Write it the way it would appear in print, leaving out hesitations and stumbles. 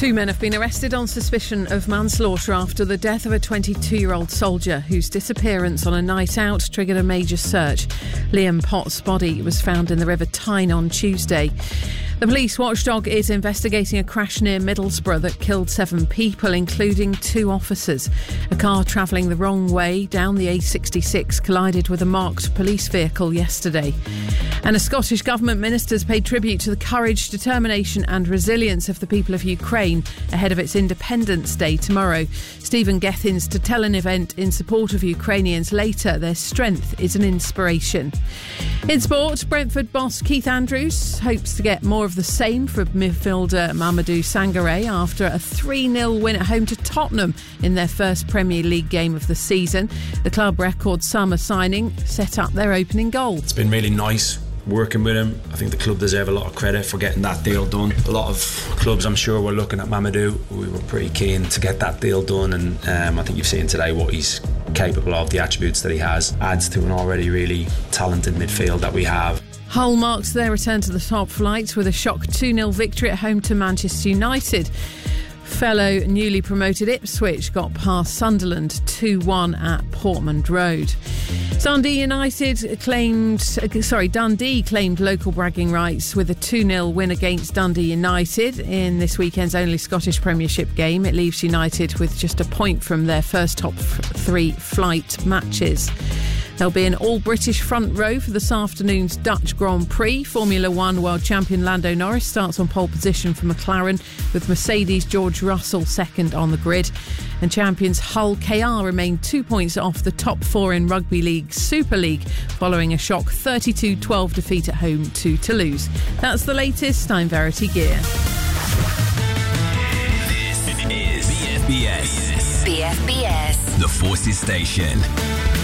Two men have been arrested on suspicion of manslaughter after the death of a 22-year-old soldier whose disappearance on a night out triggered a major search. Liam Pott's body was found in the River Tyne on Tuesday. The police watchdog is investigating a crash near Middlesbrough that killed 7 people, including 2 officers. A car travelling the wrong way down the A66 collided with a marked police vehicle yesterday. And a Scottish Government minister's paid tribute to the courage, determination and resilience of the people of Ukraine ahead of its Independence Day tomorrow. Stephen Gethin's to tell an event in support of Ukrainians later. Their strength is an inspiration. In sport, Brentford boss Keith Andrews hopes to get more of the same from midfielder Mamadou Sangaré after a 3-0 win at home to Tottenham in their first Premier League game of the season. The club record summer signing set up their opening goal. It's been really nice working with him. I think the club deserve a lot of credit for getting that deal done. A lot of clubs, I'm sure, were looking at Mamadou. We were pretty keen to get that deal done, and I think you've seen today what he's capable of, the attributes that he has, adds to an already really talented midfield that we have. Hull marks their return to the top flight with a shock 2-0 victory at home to Manchester United. Fellow newly promoted Ipswich got past Sunderland 2-1 at Portman Road. Dundee claimed local bragging rights with a 2-0 win against Dundee United in this weekend's only Scottish Premiership game. It leaves United with just a point from their first top 3 flight matches. There'll be an all-British front row for this afternoon's Dutch Grand Prix. Formula One world champion Lando Norris starts on pole position for McLaren, with Mercedes' George Russell second on the grid. And champions Hull KR remain 2 points off the top 4 in Rugby League Super League, following a shock 32-12 defeat at home to Toulouse. That's the latest. I'm Verity Gear. This is BFBS. The Forces Station.